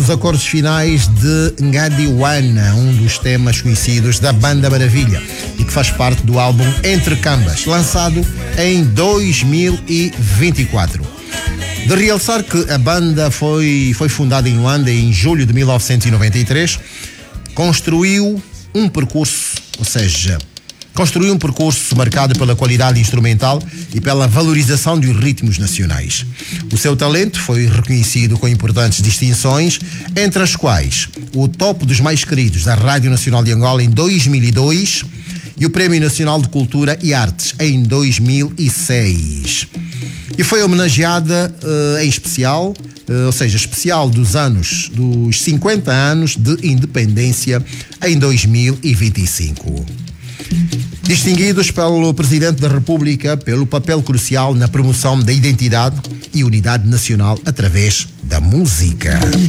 os acordes finais de Ngadiwana, um dos temas conhecidos da Banda Maravilha e que faz parte do álbum Entre Cambas, lançado em 2024. De realçar que a banda foi fundada em Luanda em julho de 1993, construiu um percurso marcado pela qualidade instrumental e pela valorização dos ritmos nacionais. O seu talento foi reconhecido com importantes distinções, entre as quais o top dos mais queridos da Rádio Nacional de Angola em 2002 e o Prémio Nacional de Cultura e Artes em 2006. E foi homenageada em especial dos 50 anos de independência em 2025. Distinguidos pelo Presidente da República pelo papel crucial na promoção da identidade e unidade nacional através da música.